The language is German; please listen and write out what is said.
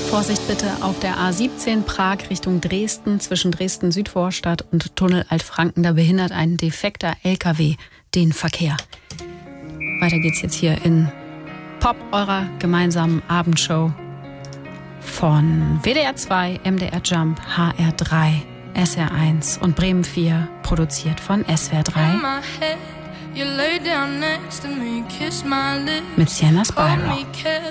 Vorsicht bitte auf der A17 Prag Richtung Dresden, zwischen Dresden-Südvorstadt und Tunnel Altfranken. Da behindert ein defekter LKW den Verkehr. Weiter geht's jetzt hier in Pop, eurer gemeinsamen Abendshow von WDR 2, MDR Jump, HR 3, SR 1 und Bremen 4, produziert von SWR 3 mit Sienna Spyro.